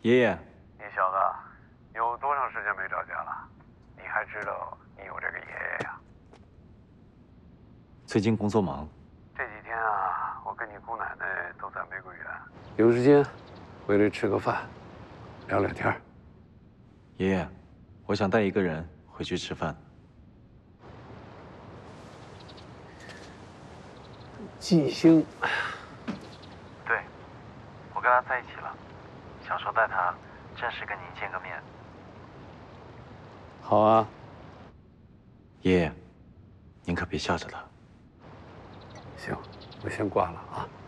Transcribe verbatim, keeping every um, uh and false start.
爷爷， 你小子有多长时间没找家了？你还知道你有这个爷爷呀？ 最近工作忙。 这几天啊，我跟你姑奶奶都在玫瑰园，有时间回来吃个饭，聊聊天。 爷爷，我想带一个人回去吃饭。 季星， 对，我跟他在一起了，想说带他正式跟您见个面。 好啊。 爷爷，您可别吓着他。 行，我先挂了啊。